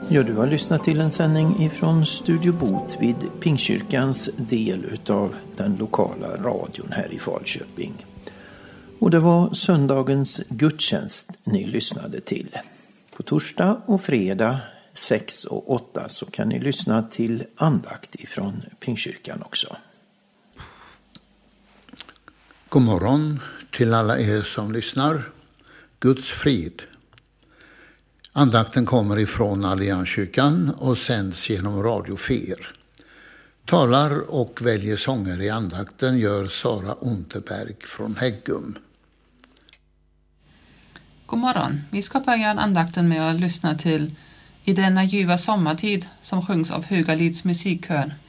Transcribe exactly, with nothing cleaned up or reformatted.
Ja, du har lyssnat till en sändning ifrån Studio Bot vid Pingstkyrkans del utav den lokala radion här i Falköping. Och det var söndagens gudstjänst ni lyssnade till. På torsdag och fredag sex och åtta så kan ni lyssna till andakt ifrån Pingstkyrkan också. God morgon till alla er som lyssnar. Guds frid. Andakten kommer ifrån Allianskyrkan och sänds genom Radio Fer. Talar och väljer sånger i andakten gör Sara Unterberg från Häggum. God morgon. Vi ska börja andakten med att lyssna till I denna ljuva sommartid som sjungs av Högalids musikkör.